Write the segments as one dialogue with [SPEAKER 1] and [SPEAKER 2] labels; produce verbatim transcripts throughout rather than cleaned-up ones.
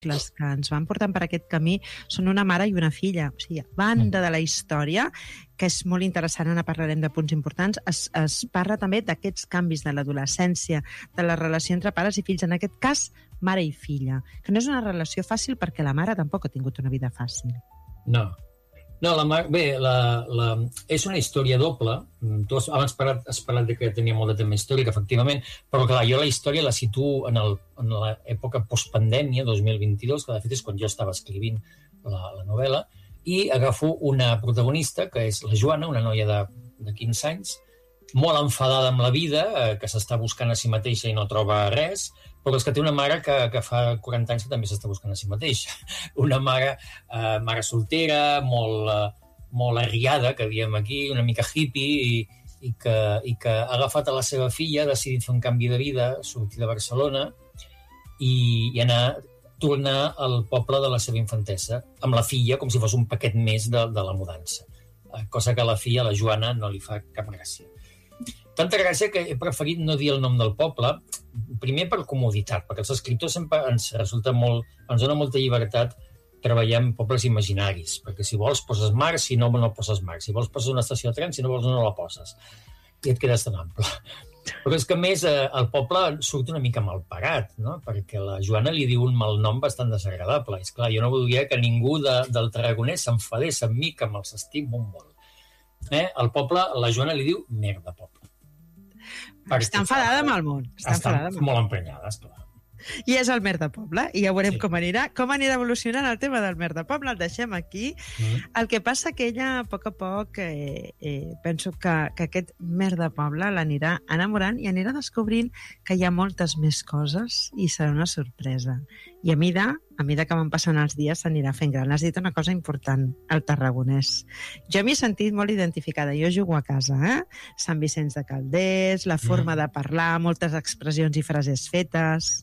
[SPEAKER 1] les que ens van portant per aquest camí són una mare i una filla. O sigui, a banda de la història, que és molt interessant, ara parlarem de punts importants, es, es parla també d'aquests canvis de l'adolescència, de la relació entre pares i fills, en aquest cas, mare i filla, que no és una relació fàcil perquè la mare tampoc ha tingut una vida fàcil.
[SPEAKER 2] No. No, la mar... bé, la, la... és una història doble. Tu has, abans parlat, has parlat de que tenia molt de tema històric, efectivament, però clar, jo la història la situo en, el, en l'època postpandèmia, dos mil vint-i-dos, que de fet és quan jo estava escrivint la, la novel·la, i agafo una protagonista, que és la Joana, una noia de, de quinze anys, molt enfadada amb la vida, eh, que s'està buscant a si mateixa i no troba res, però és que té una mare que, que fa quaranta anys que també s'està buscant a si mateixa. Una mare, eh, mare soltera, molt, eh, molt arriada, que diem aquí, una mica hippie, i, i, que, i que ha agafat a la seva filla, ha decidit fer un canvi de vida, sortir de Barcelona i, i anar, tornar al poble de la seva infantesa, amb la filla, com si fos un paquet més de, de la mudança. Eh, cosa que a la filla, la Joana, no li fa cap gràcia. Tanta gràcia que he preferit no dir el nom del poble, primer per comoditat, perquè els escriptors sempre ens resulta molt, ens dona molta llibertat treballar en pobles imaginaris, perquè si vols poses mar, si no, no poses mar. Si vols poses una estació de tren, si no vols no la poses. I et quedes tan ample. Però és que, a més, eh, el poble surt una mica mal parat, no? Perquè la Joana li diu un malnom bastant desagradable. És clar, jo no voldria que ningú de, del Tarragonès s'enfadés amb mi, que me'ls estimo molt. Eh? El poble, la Joana li diu merda poble.
[SPEAKER 1] Perquè està enfadada amb el món. Està,
[SPEAKER 2] està
[SPEAKER 1] enfadada amb
[SPEAKER 2] molt emprenyada, esclar.
[SPEAKER 1] I és el mer de poble, i ja veurem
[SPEAKER 2] Sí.
[SPEAKER 1] com anirà com anirà evolucionant el tema del mer de poble, el deixem aquí. Mm. El que passa que ella, a poc a poc, eh, eh, penso que, que aquest mer de poble l'anirà enamorant i anirà descobrint que hi ha moltes més coses i serà una sorpresa. I a mida, a mida que van passant els dies, s'anirà fent gran. Has dit una cosa important, el tarragonès. Jo m'hi he sentit molt identificada. Jo jugo a casa, eh? Sant Vicenç de Calders, la forma mm. de parlar, moltes expressions i frases fetes.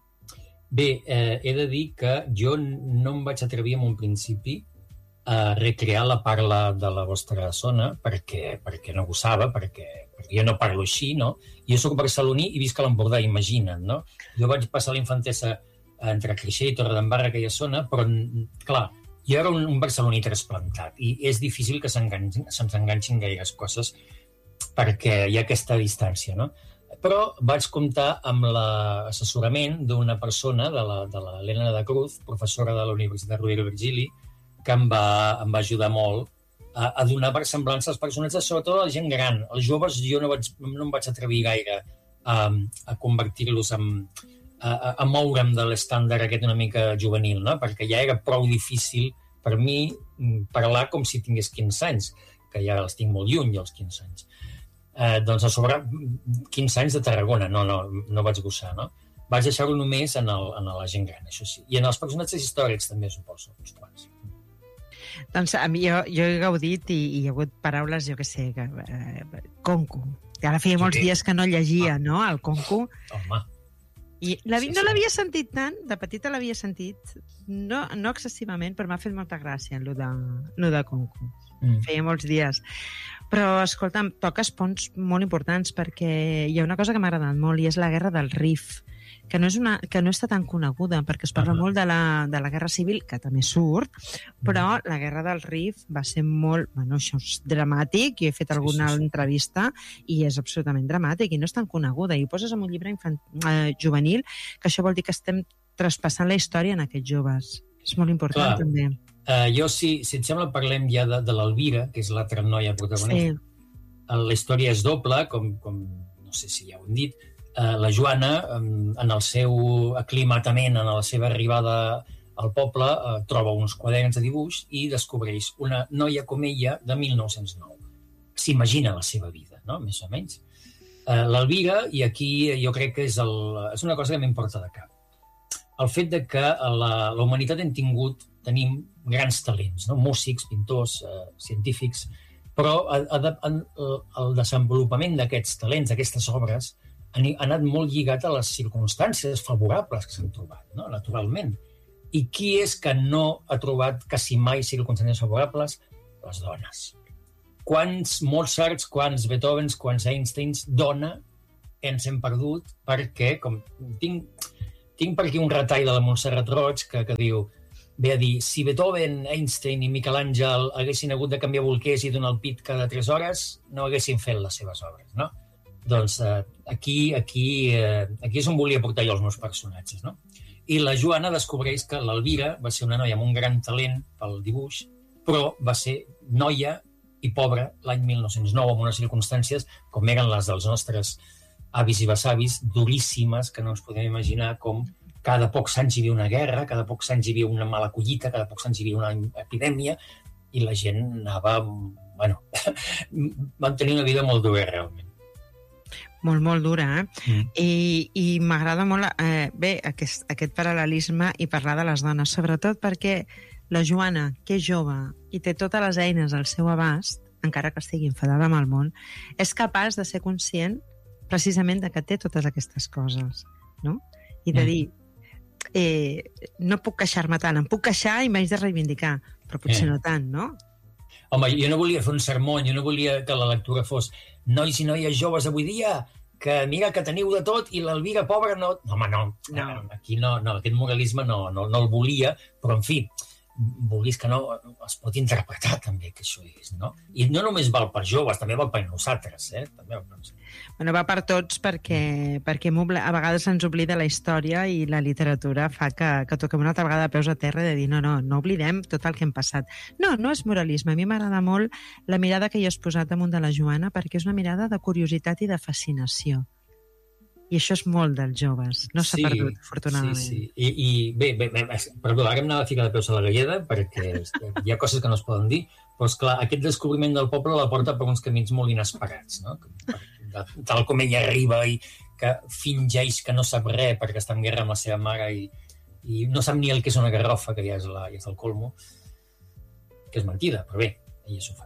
[SPEAKER 2] Bé, eh, he de dir que jo no em vaig atrevir en un principi a recrear la parla de la vostra zona perquè, perquè no gossava, perquè, perquè jo no parlo així, no? Jo soc barceloní i visc a l'Empordà, imagina't, no? Jo vaig passar la infantesa entre Creixell i Torredembarra, aquella zona, però, clar, jo era un, un barceloní trasplantat i és difícil que se'ns enganxin gaires coses perquè hi ha aquesta distància, no? Però vaig comptar amb l'assessorament d'una persona, de la, de l'Helena de Cruz, professora de la Universitat Rovira i Virgili, que em va, em va ajudar molt a, a donar versemblança als personatges, sobretot a la gent gran. Els joves jo no, vaig, no em vaig atrevir gaire a, a convertir-los en, a, a moure'm de l'estàndard aquest una mica juvenil, no? Perquè ja era prou difícil per mi parlar com si tingués quinze anys, que ja els tinc molt lluny, els quinze anys. Eh, doncs a sobre quinze anys de Tarragona, no, no, no vaig gossar, no? Vaig deixar-ho només en, el, en la gent gran, això sí. I en els personatges històrics també, suposo, uns quants.
[SPEAKER 1] Doncs a mi jo, jo he gaudit i, i hi ha hagut paraules, jo què sé, que, eh, conco. Que ara feia molts sí. dies que no llegia, ah. no?, el conco.
[SPEAKER 2] Home.
[SPEAKER 1] I la,
[SPEAKER 2] sí,
[SPEAKER 1] no
[SPEAKER 2] sí.
[SPEAKER 1] l'havia sentit tant, de petita l'havia sentit, no, no excessivament, però m'ha fet molta gràcia, el de, lo de conco. Mm. Feia molts dies. Però, escolta'm, toques ponts molt importants perquè hi ha una cosa que m'ha agradat molt i és la guerra del Rif, que no, és una, que no està tan coneguda perquè es parla uh-huh. molt de la, de la guerra civil, que també surt, però uh-huh. la guerra del Rif va ser molt... Bueno, això és dramàtic, i he fet alguna sí, sí, sí. entrevista i és absolutament dramàtic i no és tan coneguda. I ho poses en un llibre infant, eh, juvenil, que això vol dir que estem traspassant la història en aquests joves. És molt important, Clar. també.
[SPEAKER 2] Uh, jo, si, si et sembla, parlem ja de, de l'Elvira, que és l'altra noia protagonista. Sí. La història és doble, com, com no sé si ja ho hem dit. Uh, la Joana, um, en el seu aclimatament, en la seva arribada al poble, uh, troba uns quaderns de dibuix i descobreix una noia com ella de mil nou-cents nou. S'imagina la seva vida, no?, més o menys. Uh, L'Elvira, i aquí jo crec que és, el, és una cosa que m'importa de cap. El fet de que la, la humanitat hem tingut, tenim grans talents, no? Músics, pintors, eh, científics, però a, a, a, el desenvolupament d'aquests talents, d'aquestes obres, ha anat molt lligat a les circumstàncies favorables que s'han trobat, no? Naturalment. I qui és que no ha trobat quasi mai circumstàncies favorables? Les dones. Quants Mozarts, quants Beethovens, quants Einsteins, dona, ens hem perdut perquè, com tinc... tinc per aquí un retall de la Montserrat Roig que, que diu, ve a dir, si Beethoven, Einstein i Miquel Àngel haguessin hagut de canviar bolquers i donar el pit cada tres hores, no haguessin fet les seves obres, no? Doncs eh, aquí, aquí, eh, aquí és on volia portar jo els meus personatges, no? I la Joana descobreix que l'Elvira va ser una noia amb un gran talent pel dibuix, però va ser noia i pobra l'any mil nou-cents nou, amb unes circumstàncies com eren les dels nostres avis i besavis, duríssimes, que no ens podem imaginar, com cada pocs anys hi havia una guerra, cada pocs anys hi havia una mala collita, cada pocs anys hi havia una epidèmia, i la gent anava... Bueno, van tenir una vida molt dura, realment.
[SPEAKER 1] Molt, molt dura, eh?
[SPEAKER 2] Mm.
[SPEAKER 1] I, i m'agrada molt, eh, bé, aquest, aquest paral·lelisme i parlar de les dones, sobretot perquè la Joana, que és jove i té totes les eines al seu abast, encara que estigui enfadada amb el món, és capaç de ser conscient precisament de que té totes aquestes coses, no? I de dir, eh, no puc queixar-me tant, em puc queixar i m'haig de reivindicar, però potser eh. no tant, no?
[SPEAKER 2] Home, jo no volia fer un sermó, jo no volia que la lectura fos nois i noies joves avui dia, que mira que teniu de tot i l'Elvira pobra no... No, home, no, no. Aquí no, no, aquest moralisme no, no, no el volia, però en fi, vulguis que no, es pot interpretar també que això és, no? I no només val per joves, també val per nosaltres, eh? També val per nosaltres.
[SPEAKER 1] Bueno, va per tots perquè, perquè a vegades ens oblida la història i la literatura fa que, que toquem una altra vegada de peus a terra i de dir no, no, no oblidem tot el que hem passat. No, no és moralisme. A mi m'agrada molt la mirada que hi has posat damunt de la Joana perquè és una mirada de curiositat i de fascinació. I això és molt dels joves. No s'ha sí, perdut, afortunadament.
[SPEAKER 2] Sí, sí. I, i bé, bé, bé, perdó, ara em anava a ficar de peus a la galleda perquè hi ha coses que no es poden dir, però, esclar, aquest descobriment del poble la porta per uns camins molt inesperats, no? Tal com ella arriba i que fingeix que no sap res perquè està en guerra amb la seva mare i, i no sap ni el que és una garrofa, que ja és, la, ja és el colmo, que és mentida, però bé, ella s'ho fa.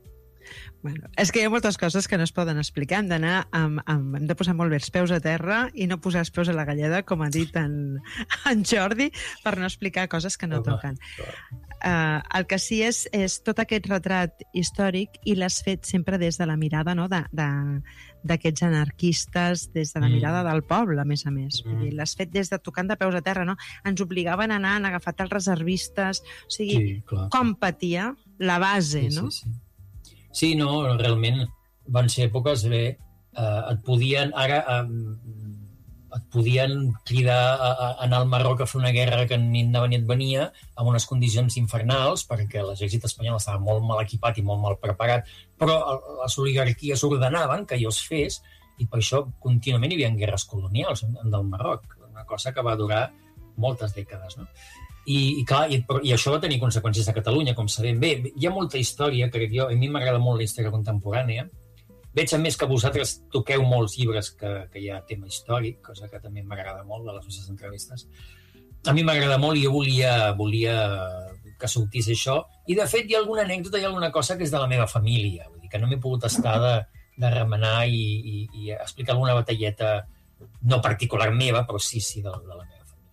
[SPEAKER 1] Bueno, és que hi ha moltes coses que no es poden explicar. Hem d'anar amb, amb, hem de posar molt bé els peus a terra i no posar els peus a la galleda, com ha dit en, en Jordi, per no explicar coses que no Home, toquen. Uh, el que sí és, és tot aquest retrat històric i l'has fet sempre des de la mirada, no?, de, de, d'aquests anarquistes, des de la mirada del poble, a més a més. Mm. Vull dir, l'has fet des de tocant de peus a terra, no? Ens obligaven a anar, han agafat els reservistes, o sigui, sí, clar. Com patia la base, sí, no?
[SPEAKER 2] Sí, sí. Sí, no, realment van ser èpoques, bé, eh, et podien, ara, eh, et podien cridar a, a anar al Marroc a fer una guerra que ni anava ni et venia, amb unes condicions infernals, perquè l'exèrcit espanyol estava molt mal equipat i molt mal preparat, però les oligarquies ordenaven que allò es fes, i per això contínuament hi havia guerres colonials del Marroc, una cosa que va durar moltes dècades, no? I, i clar, i, i això va tenir conseqüències a Catalunya, com sabem. Bé, hi ha molta història, crec jo, a mi m'agrada molt la història contemporània. Veig, a més, que vosaltres toqueu molts llibres que, que hi ha tema històric, cosa que també m'agrada molt de les vostres entrevistes. A mi m'agrada molt i jo volia, volia que sortís això. I, de fet, hi ha alguna anècdota, hi ha alguna cosa que és de la meva família. Vull dir que no m'he pogut estar de, de remenar i, i, i explicar alguna batalleta, no particular meva, però sí, sí, de, de la meva.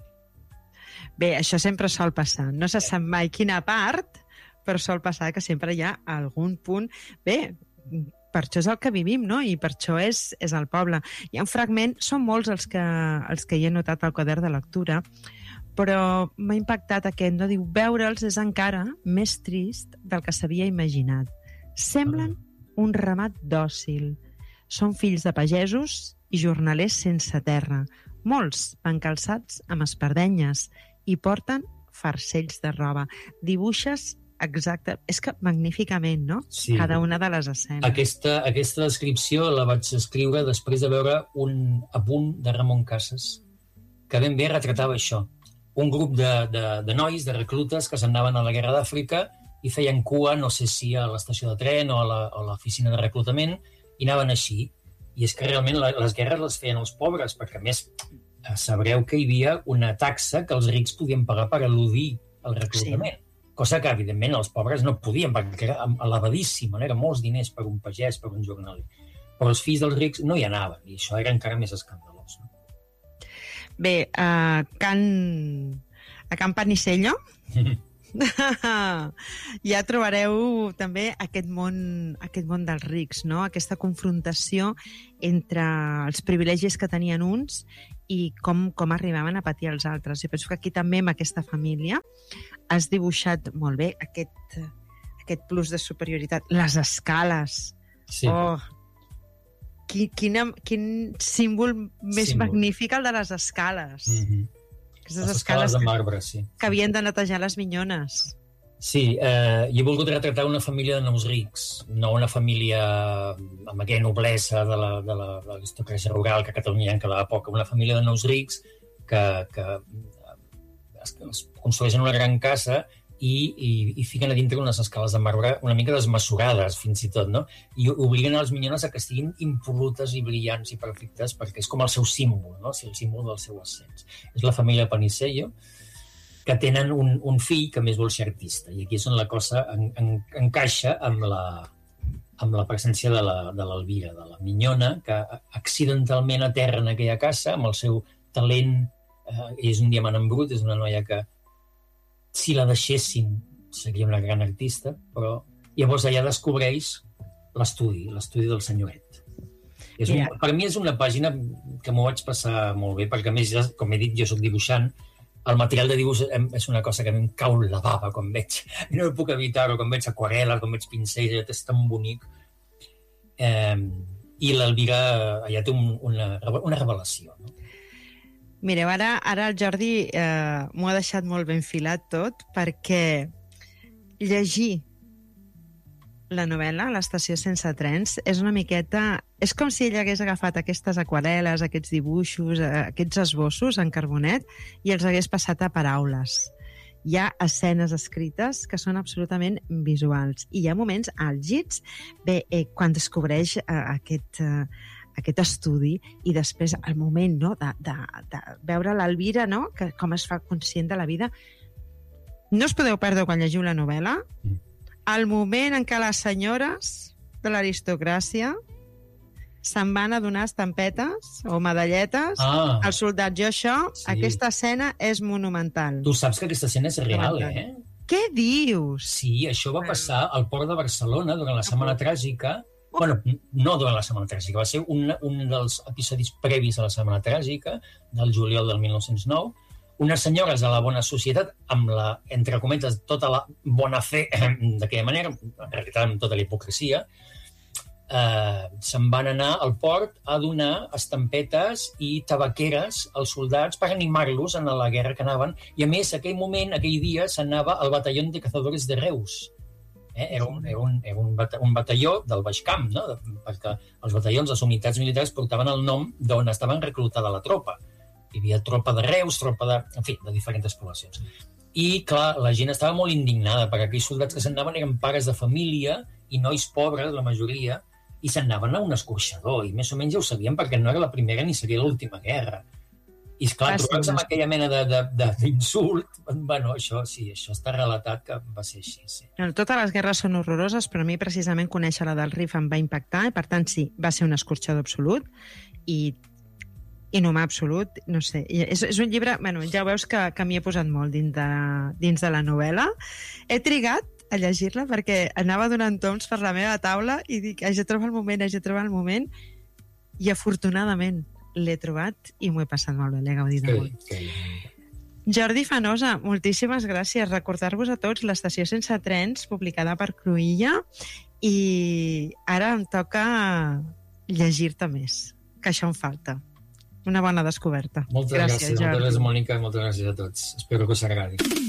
[SPEAKER 1] Bé, això sempre sol passar. No se sap mai quina part, però sol passar que sempre hi ha algun punt... Bé, per això és el que vivim, no? I per això és, és el poble. Hi ha un fragment, són molts els que, els que hi he notat al quadern de lectura, però m'ha impactat aquest, no? Diu, veure'ls és encara més trist del que s'havia imaginat. Semblen un ramat dòcil. Són fills de pagesos i jornalers sense terra. Molts van calçats amb espardenyes i porten farcells de roba. Dibuixes exacte... És que magníficament, no?
[SPEAKER 2] Sí.
[SPEAKER 1] Cada una de les escenes.
[SPEAKER 2] Aquesta, aquesta descripció la vaig escriure després de veure un apunt de Ramon Casas, que ben bé retratava això. Un grup de, de, de nois, de reclutes, que s'anaven a la Guerra d'Àfrica i feien cua, no sé si a l'estació de tren o a l'oficina de reclutament, i anaven així. I és que realment les guerres les feien els pobres, perquè a més sabreu que hi havia una taxa que els rics podien pagar per eludir el reclutament. Sí. Cosa que, evidentment, els pobres no podien, perquè era elevadíssima, no? Eren molts diners per un pagès, per un jornaler. Però els fills dels rics no hi anaven, i això era encara més escandalós. No?
[SPEAKER 1] Bé, a Can, a Can Panicello Ja trobareu també aquest món, aquest món dels rics, no? Aquesta confrontació entre els privilegis que tenien uns i com, com arribaven a patir els altres. Jo penso que aquí també, amb aquesta família, has dibuixat molt bé aquest, aquest plus de superioritat. Les escales.
[SPEAKER 2] Sí.
[SPEAKER 1] Oh, quin, quina, quin símbol més símbol. Magnífic, el de les escales.
[SPEAKER 2] Mm-hmm.
[SPEAKER 1] Aquestes
[SPEAKER 2] les
[SPEAKER 1] escales
[SPEAKER 2] escales de marbre, sí.
[SPEAKER 1] Que havien de netejar les minyones.
[SPEAKER 2] Sí, eh, jo he volgut retratar una família de nous rics, no una família amb aquella noblesa de la, de la, de l'aristocràcia rural que a Catalunya en quedava poc, una família de nous rics que, que es, es construeixen una gran casa i, i, i fiquen a dintre unes escales de marbre una mica desmesurades, fins i tot, no? I obliguen a les minyones a que estiguin impolutes i brillants i perfectes, perquè és com el seu símbol, no? O sigui, el símbol del seu ascens. És la família Panisello, que tenen un, un fill que més vol ser artista. I aquí és on la cosa en, en, encaixa amb la, amb la presència de l'Elvira, de, de la minyona, que accidentalment aterra en aquella casa amb el seu talent. Eh, és un diamant en brut, és una noia que si la deixessin seria una gran artista, però llavors allà descobreix l'estudi, l'estudi del senyoret. És un, yeah. Per mi és una pàgina que m'ho vaig passar molt bé, perquè a més, com he dit, jo soc dibuixant, el material de dibuix és una cosa que a mi em cau la bava quan veig, no puc evitar-ho, quan veig aquarel·la, quan veig pincells, és tan bonic. Eh, I l'Elvira allà té un, una, una revelació, no?
[SPEAKER 1] Mireu, ara, ara el Jordi eh, m'ho ha deixat molt ben filat tot, perquè llegir la novel·la, L'estació sense trens, és una miqueta... És com si ell hagués agafat aquestes aquarel·les, aquests dibuixos, aquests esbossos en carbonet i els hagués passat a paraules. Hi ha escenes escrites que són absolutament visuals. I hi ha moments àlgids, bé, eh, quan descobreix eh, aquest... Eh, aquest estudi i després el moment, no, de, de, de veure l'Elvira, no, que com es fa conscient de la vida. No us podeu perdre quan llegiu la novel·la el moment en què les senyores de l'aristocràcia se'n van a donar estampetes o medalletes
[SPEAKER 2] ah,
[SPEAKER 1] als soldats. Jo això, sí. Aquesta escena és monumental.
[SPEAKER 2] Tu saps que aquesta escena és real, eh?
[SPEAKER 1] Què dius?
[SPEAKER 2] Sí, això va passar al port de Barcelona durant la Setmana Tràgica. Bueno, no durant la Setmana Tràgica, va ser un, un dels episodis previs a la Setmana Tràgica, del juliol del mil nou-cents nou. Unes senyores de la bona societat, amb la, entre cometes, tota la bona fe d'aquella manera, en realitat amb tota la hipocresia, eh, se'n van anar al port a donar estampetes i tabaqueres als soldats per animar-los en la guerra que anaven. I a més, aquell moment, aquell dia, s'anava al batalló de cazadores de Reus. Eh? Era, un, era, un, era un, bata, un batalló del Baix Camp, no? Perquè els batallons, les unitats militars, portaven el nom d'on estaven reclutada la tropa. Hi havia tropa de Reus, tropa de... En fi, de diferents poblacions. I, clar, la gent estava molt indignada, perquè aquells soldats que s'anaven eren pares de família i nois pobres, la majoria, i s'anaven a un escorxador, i més o menys ja ho sabien, perquè no era la primera ni seria l'última guerra. I, esclar, trobats amb aquella mena d'insult, bueno, això sí, això està relatat que va ser així, sí.
[SPEAKER 1] No, totes les guerres són horroroses, però a mi precisament conèixer la del Rif em va impactar, i per tant sí, va ser un escorxador absolut, i inhumà absolut, no sé. És, és un llibre, bueno, ja veus que, que m'hi he posat molt dins de, dins de la novel·la. He trigat a llegir-la perquè anava donant toms per la meva taula i dic, haig de trobar el moment, haig de trobar el moment, i afortunadament l'he trobat i m'ho he passat molt bé, l'he gaudit
[SPEAKER 2] que,
[SPEAKER 1] molt.
[SPEAKER 2] Que...
[SPEAKER 1] Jordi Fanosa, moltíssimes gràcies. Recordar-vos a tots L'estació sense trens, publicada per Cruïlla, i ara em toca llegir-te més, que això em falta. Una bona descoberta.
[SPEAKER 2] Moltes gràcies, gràcies Jordi. Moltes gràcies, Mònica, moltes gràcies a tots. Espero que us agradi.